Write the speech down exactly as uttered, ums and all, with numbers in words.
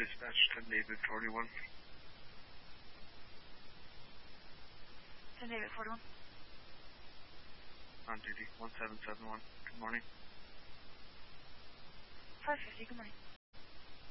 dispatch ten David forty-one. ten David forty-one. On duty, one seven seven one. Good morning. five fifty, good morning.